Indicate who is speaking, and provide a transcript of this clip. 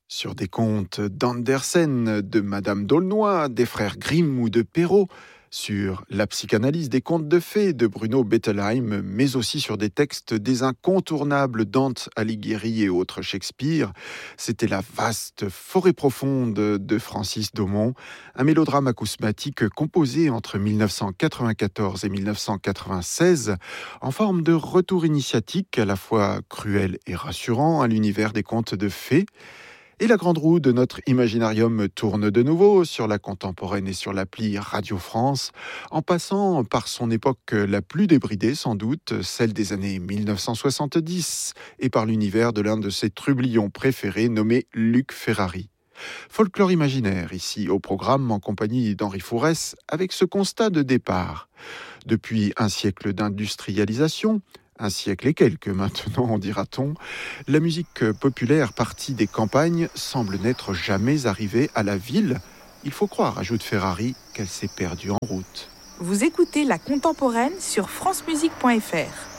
Speaker 1: Sur des contes d'Andersen, de Madame d'Aulnoy, des frères Grimm ou de Perrault, sur la psychanalyse des contes de fées de Bruno Bettelheim, mais aussi sur des textes des incontournables Dante Alighieri et autres Shakespeare. C'était la vaste forêt profonde de Francis Domon, un mélodrame acousmatique composé entre 1994 et 1996, en forme de retour initiatique à la fois cruel et rassurant à l'univers des contes de fées. Et la grande roue de notre imaginarium tourne de nouveau sur la contemporaine et sur l'appli Radio France, en passant par son époque la plus débridée sans doute, celle des années 1970, et par l'univers de l'un de ses trublions préférés nommé Luc Ferrari. Folklore imaginaire ici au programme en compagnie d'Henri Fourès avec ce constat de départ. Depuis un siècle d'industrialisation, un siècle et quelques maintenant, dira-t-on, la musique populaire partie des campagnes semble n'être jamais arrivée à la ville. Il faut croire, ajoute Ferrari, qu'elle s'est perdue en route.
Speaker 2: Vous écoutez La Contemporaine sur francemusique.fr.